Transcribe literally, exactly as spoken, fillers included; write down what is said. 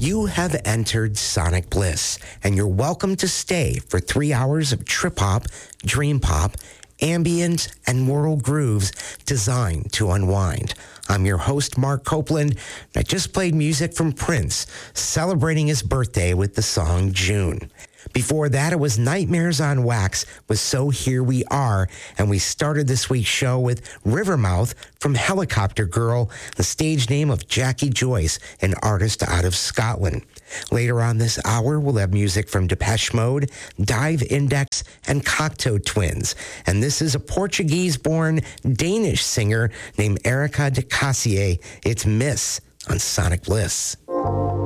You have entered Sonic Bliss, and you're welcome to stay for three hours of trip-hop, dream-pop, ambient, and world grooves designed to unwind. I'm your host, Mark Copeland, and I just played music from Prince, celebrating his birthday with the song June. Before that, it was Nightmares on Wax with So Here We Are, and we started this week's show with Rivermouth from Helicopter Girl, the stage name of Jackie Joyce, an artist out of Scotland. Later on this hour, we'll have music from Depeche Mode, Dive Index, and Cocteau Twins. And this is a Portuguese-born Danish singer named Erica de Cassier. It's Miss on Sonic Bliss.